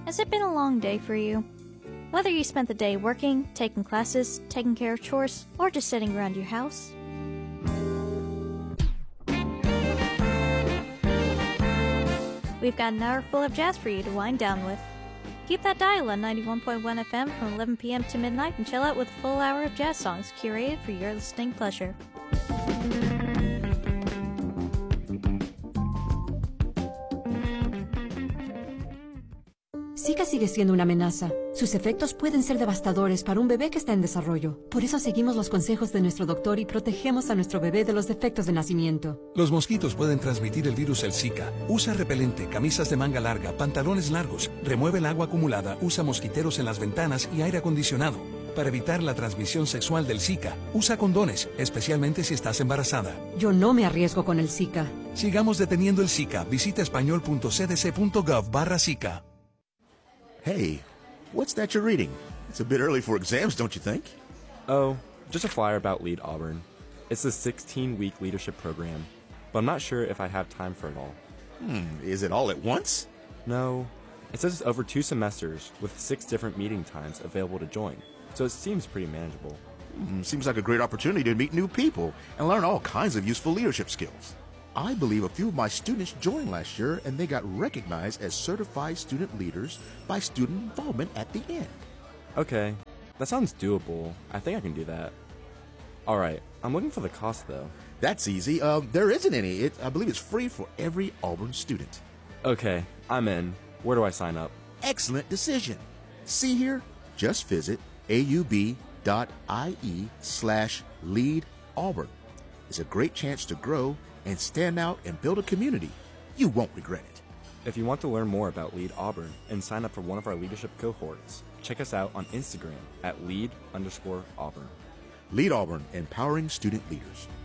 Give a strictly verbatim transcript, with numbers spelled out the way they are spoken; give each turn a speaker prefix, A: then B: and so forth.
A: Has it been a long day for you? Whether you spent the day working, taking classes, taking care of chores, or just sitting around your house, we've got an hour full of jazz for you to wind down with. Keep that dial on ninety-one point one F M from eleven p m to midnight and chill out with a full hour of jazz songs curated for your listening pleasure.
B: Zika sigue siendo una amenaza. Sus efectos pueden ser devastadores para un bebé que está en desarrollo. Por eso seguimos los consejos de nuestro doctor y protegemos a nuestro bebé de los defectos de nacimiento.
C: Los mosquitos pueden transmitir el virus el Zika. Usa repelente, camisas de manga larga, pantalones largos. Remueve el agua acumulada, usa mosquiteros en las ventanas y aire acondicionado. Para evitar la transmisión sexual del Zika, usa condones, especialmente si estás embarazada.
B: Yo no me arriesgo con el Zika.
C: Sigamos deteniendo el Zika. Visita español punto c d c punto gov barra Zika.
D: Hey, what's that you're reading? It's a bit early for exams, don't you think?
E: Oh, just a flyer about Lead Auburn. It's a sixteen-week leadership program, but I'm not sure if I have time for it all.
D: Hmm, is it all at once?
E: No, it says it's over two semesters with six different meeting times available to join, so it seems pretty manageable.
D: Hmm, seems like a great opportunity to meet new people and learn all kinds of useful leadership skills. I believe a few of my students joined last year and they got recognized as certified student leaders by student involvement at the end.
E: Okay, that sounds doable. I think I can do that. Alright, I'm looking for the cost though.
D: That's easy. Uh, there isn't any. It, I believe it's free for every Auburn student.
E: Okay, I'm in. Where do I sign up?
D: Excellent decision. See here? Just visit aub.ie slash lead Auburn. It's a great chance to grow and stand out and build a community. You won't regret it.
E: If you want to learn more about Lead Auburn and sign up for one of our leadership cohorts, check us out on Instagram at lead underscore Auburn.
D: Lead Auburn, empowering student leaders.